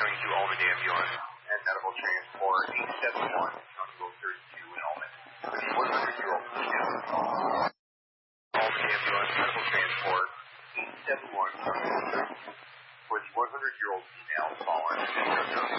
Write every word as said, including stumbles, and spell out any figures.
coming to Albany Ambulance and Medical Transport eight seven one, County Road thirty-two in Albany. For the one hundred year old female. Albany Ambulance Medical Transport eight seven one, County Road thirty-two. For the one hundred year old female fallen and